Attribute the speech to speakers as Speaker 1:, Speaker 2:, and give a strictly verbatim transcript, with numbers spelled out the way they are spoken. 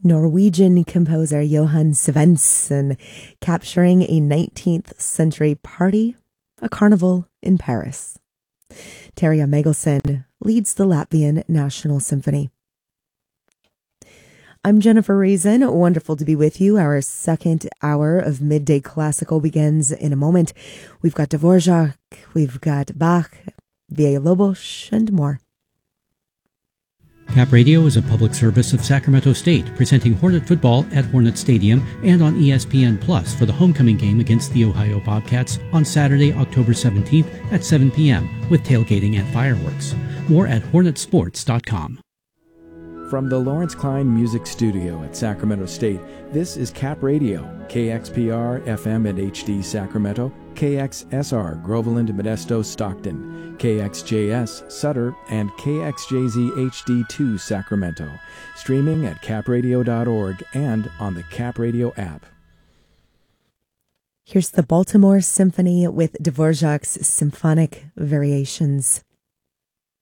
Speaker 1: Norwegian composer Johann Svensson capturing a nineteenth century party, a carnival in Paris. Terje Megelson leads the Latvian National Symphony. I'm Jennifer Reason. Wonderful to be with you. Our second hour of Midday Classical begins in a moment. We've got Dvorak, we've got Bach, Villalobos, and more.
Speaker 2: Cap Radio is a public service of Sacramento State, presenting Hornet football at Hornet Stadium and on E S P N Plus for the homecoming game against the Ohio Bobcats on Saturday, October seventeenth at seven p.m. with tailgating and fireworks. More at hornet sports dot com.
Speaker 3: From the Lawrence Klein Music Studio at Sacramento State, this is Cap Radio, K X P R F M and H D Sacramento, K X S R Groveland, Modesto, Stockton, K X J S Sutter, and K X J Z H D two Sacramento. Streaming at cap radio dot org and on the Cap Radio app.
Speaker 1: Here's the Baltimore Symphony with Dvorak's Symphonic Variations.